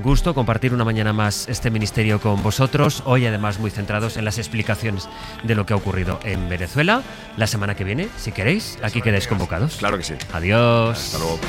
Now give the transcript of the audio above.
Gusto compartir una mañana más este ministerio con vosotros, hoy además muy centrados en las explicaciones de lo que ha ocurrido en Venezuela. La semana que viene, si queréis, aquí quedáis convocados. Claro que sí. Adiós. Hasta luego.